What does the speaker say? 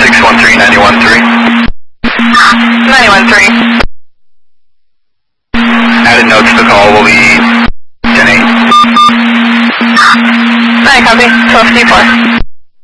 613-91-3. 91-3. Added notes, the call will be 10-8. 9, copy. 12-4.